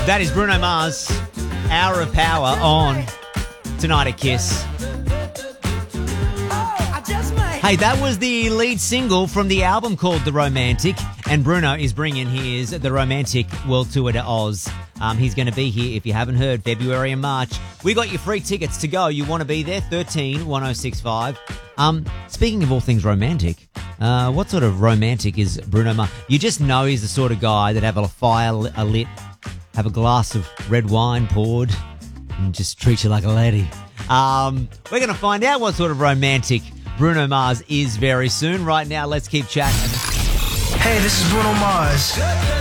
That is Bruno Mars, Hour of Power on tonight at Kiss. Hey, that was the lead single from the album called The Romantic, and Bruno is bringing his The Romantic World Tour to Oz. He's going to be here, if you haven't heard, February and March. We got your free tickets to go. You want to be there? 13 1065. Speaking of all things romantic, what sort of romantic is Bruno Mars? You just know he's the sort of guy that have a fire lit, have a glass of red wine poured, and just treat you like a lady. We're going to find out what sort of romantic Bruno Mars is very soon. Right now, let's keep chatting. Hey, this is Bruno Mars.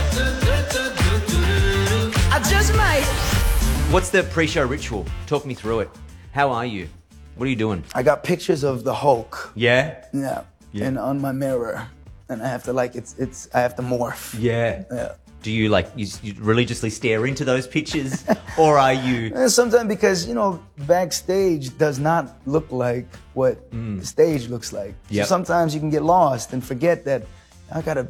I just might. What's the pre-show ritual? Talk me through it. How are you? What are you doing? I got pictures of the Hulk. Yeah? Yeah. And on my mirror. And I have to I have to morph. Yeah. Yeah. Do you you religiously stare into those pictures, or are you? Sometimes because backstage does not look like what the stage looks like. Yep. So sometimes you can get lost and forget that I gotta,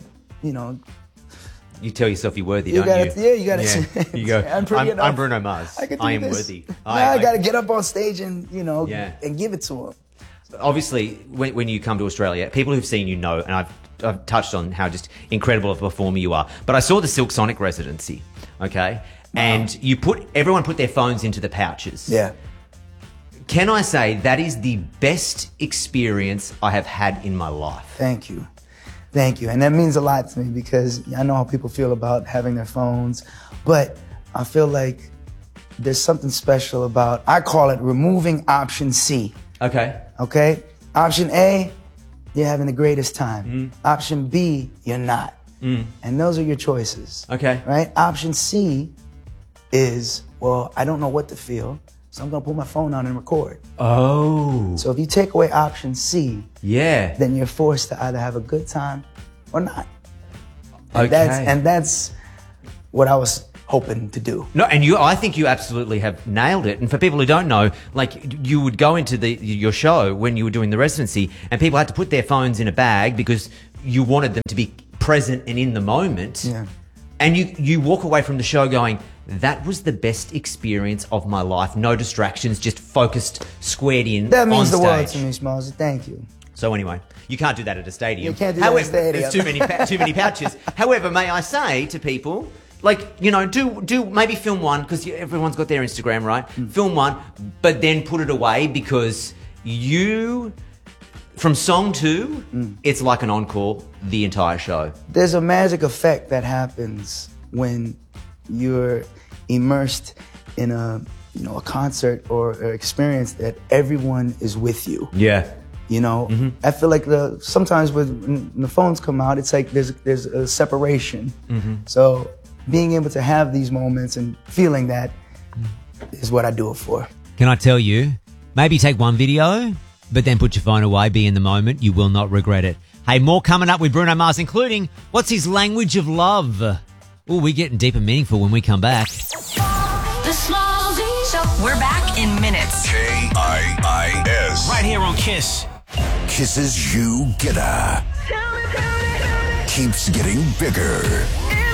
You tell yourself you're worthy, you don't gotta, you? Yeah, you gotta. Yeah. You go. I'm Bruno Mars. I am this. worthy. I gotta get up on stage and and give it to him. Obviously, when you come to Australia, people who've seen you know, and I've touched on how just incredible of a performer you are. But I saw the Silk Sonic residency, okay? And everyone put their phones into the pouches. Yeah. Can I say that is the best experience I have had in my life? Thank you. Thank you. And that means a lot to me because I know how people feel about having their phones, but I feel like there's something special about, I call it removing option C. Okay. Okay? Option A, you're having the greatest time. Option B, you're not. And those are your choices. Okay. Right? Option C is, well, I don't know what to feel, so I'm going to put my phone on and record. Oh. So if you take away option C, yeah, then you're forced to either have a good time or not. And Okay. that's what I was hoping to do. No, and I think you absolutely have nailed it. And for people who don't know, you would go into your show when you were doing the residency, and people had to put their phones in a bag because you wanted them to be present and in the moment. Yeah. And you walk away from the show going, that was the best experience of my life. No distractions, just focused, squared in. That means on the world stage. to me, Smalls. Thank you. So anyway, you can't do that at a stadium. You can't do that at a stadium. There's too many pouches. However, may I say to people, do maybe film one, because everyone's got their Instagram, right? Film one, but then put it away, because from song 2, it's like an encore the entire show. There's a magic effect that happens when you're immersed in a concert or experience that everyone is with you. Yeah. I feel like sometimes when the phones come out, it's like there's a separation. So being able to have these moments and feeling that is what I do it for. Can I tell you, maybe take one video, but then put your phone away, be in the moment. You will not regret it. Hey, more coming up with Bruno Mars, including what's his language of love. Oh, we're getting deep and meaningful when we come back. The Smallzy Show. We're back in minutes. KIIS. Right here on Kiss. Kisses You Getter. Keeps getting bigger.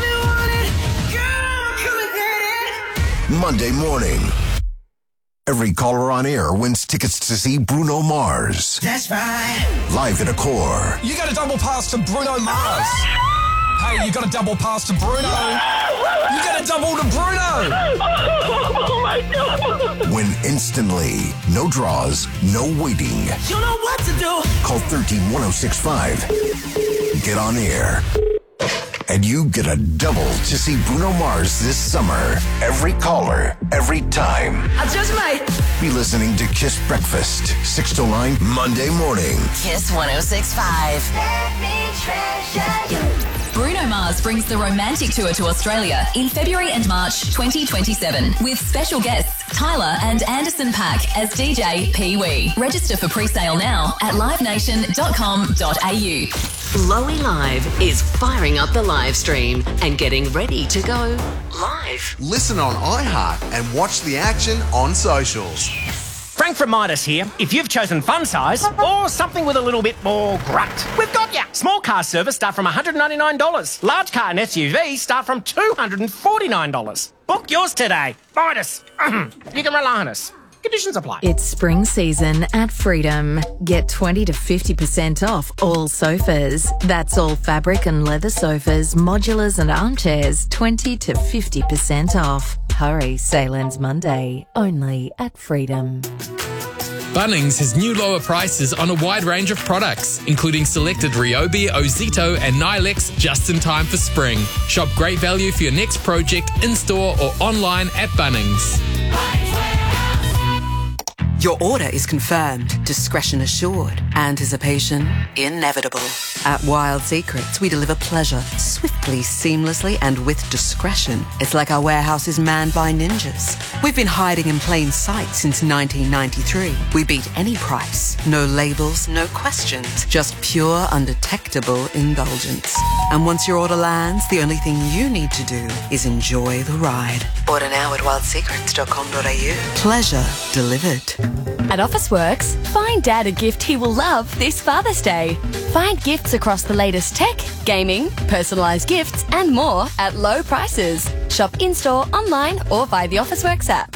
Monday morning. Every caller on air wins tickets to see Bruno Mars. That's right. Live at Accor. You got a double pass to Bruno Mars. Hey, you got a double pass to Bruno. You got a double to Bruno. Oh my God. Win instantly. No draws, no waiting. You know what to do. Call 131065. Get on air. And you get a double to see Bruno Mars this summer. Every caller, every time. I just might. Be listening to Kiss Breakfast, 6 to 9, Monday morning. Kiss 106.5. Let me treasure you. Bruno Mars brings the Romantic Tour to Australia in February and March 2027 with special guests Tyler and Anderson .Paak as DJ Pee Wee. Register for pre-sale now at livenation.com.au. Lowy Live is firing up the live stream and getting ready to go live. Listen on iHeart and watch the action on socials. Frank from Midas here. If you've chosen fun size or something with a little bit more grunt, we've got ya. Small car service start from $199. Large car and SUV start from $249. Book Book yours today. Midas. You can rely on us. Conditions apply. It's spring season at Freedom. Get 20 to 50% off all sofas. That's all fabric and leather sofas, modulars and armchairs, 20 to 50% off. Hurry, sale ends Monday, only at Freedom. Bunnings has new lower prices on a wide range of products, including selected Ryobi, Ozito and Nilex just in time for spring. Shop great value for your next project in-store or online at Bunnings. Your order is confirmed, discretion assured, anticipation inevitable. At Wild Secrets, we deliver pleasure swiftly, seamlessly, and with discretion. It's like our warehouse is manned by ninjas. We've been hiding in plain sight since 1993. We beat any price. No labels, no questions, just pure, undetectable indulgence. And once your order lands, the only thing you need to do is enjoy the ride. Order now at wildsecrets.com.au. Pleasure delivered. At Officeworks, find Dad a gift he will love this Father's Day. Find gifts across the latest tech, gaming, personalised gifts and more at low prices. Shop in-store, online or via the Officeworks app.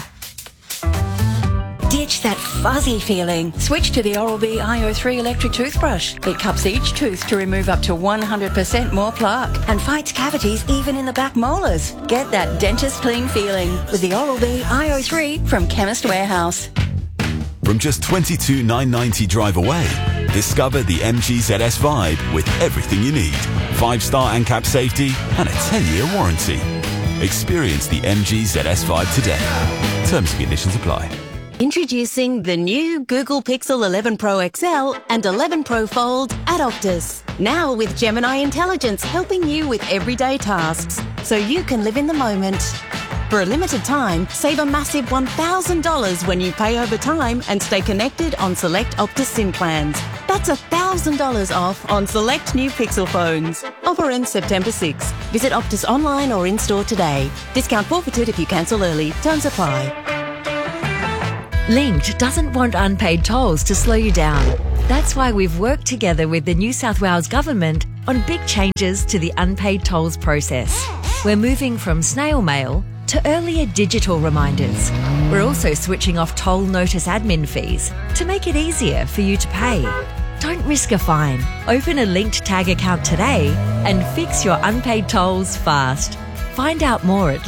Ditch that fuzzy feeling. Switch to the Oral-B IO3 electric toothbrush. It cups each tooth to remove up to 100% more plaque and fights cavities even in the back molars. Get that dentist clean feeling with the Oral-B IO3 from Chemist Warehouse. From just $22,990 drive away, discover the MG ZS Vibe with everything you need. 5-star ANCAP safety and a 10-year warranty. Experience the MG ZS Vibe today. Terms and conditions apply. Introducing the new Google Pixel 11 Pro XL and 11 Pro Fold at Optus. Now with Gemini Intelligence helping you with everyday tasks so you can live in the moment. For a limited time, save a massive $1,000 when you pay over time and stay connected on select Optus SIM plans. That's $1,000 off on select new Pixel phones. Offer ends September 6. Visit Optus online or in-store today. Discount forfeited if you cancel early. Terms apply. Linked doesn't want unpaid tolls to slow you down. That's why we've worked together with the New South Wales Government on big changes to the unpaid tolls process. We're moving from snail mail to earlier digital reminders. We're also switching off toll notice admin fees to make it easier for you to pay. Don't risk a fine. Open a Linked Tag account today and fix your unpaid tolls fast. Find out more at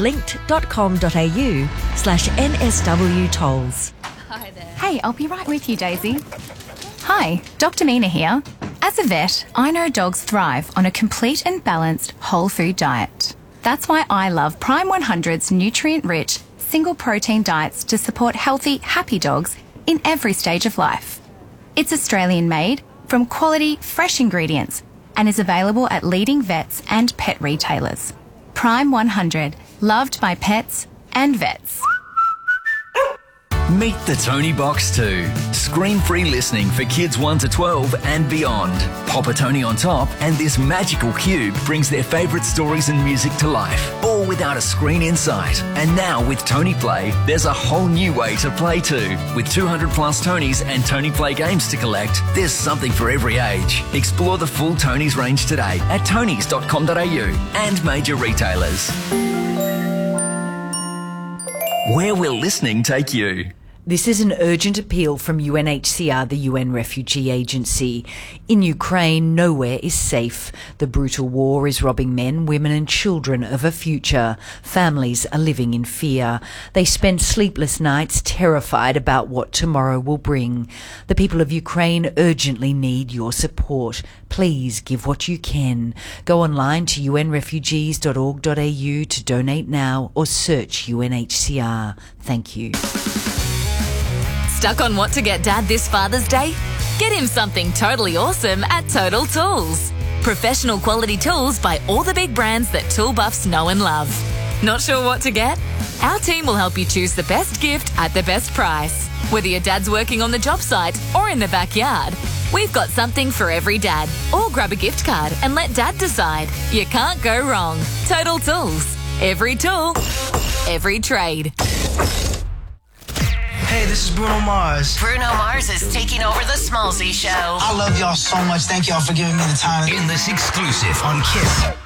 linked.com.au/NSW tolls. Hey, I'll be right with you, Daisy. Hi, Dr. Mina here. As a vet, I know dogs thrive on a complete and balanced whole food diet. That's why I love Prime 100's nutrient-rich, single-protein diets to support healthy, happy dogs in every stage of life. It's Australian-made, from quality, fresh ingredients, and is available at leading vets and pet retailers. Prime 100, loved by pets and vets. Meet the Tony Box 2. Screen-free listening for kids 1 to 12 and beyond. Pop a Tony on top and this magical cube brings their favourite stories and music to life, all without a screen in sight. And now with Tony Play, there's a whole new way to play too. With 200 plus Tonys and Tony Play games to collect, there's something for every age. Explore the full Tonys range today at tonys.com.au and major retailers. Where will listening take you? This is an urgent appeal from UNHCR, the UN Refugee Agency. In Ukraine, nowhere is safe. The brutal war is robbing men, women and children of a future. Families are living in fear. They spend sleepless nights terrified about what tomorrow will bring. The people of Ukraine urgently need your support. Please give what you can. Go online to unrefugees.org.au to donate now or search UNHCR. Thank you. Stuck on what to get Dad this Father's Day? Get him something totally awesome at Total Tools. Professional quality tools by all the big brands that tool buffs know and love. Not sure what to get? Our team will help you choose the best gift at the best price. Whether your dad's working on the job site or in the backyard, we've got something for every dad. Or grab a gift card and let Dad decide. You can't go wrong. Total Tools. Every tool, every trade. Hey, this is Bruno Mars. Bruno Mars is taking over the Smallzy Show. I love y'all so much. Thank y'all for giving me the time. In this exclusive on Kiss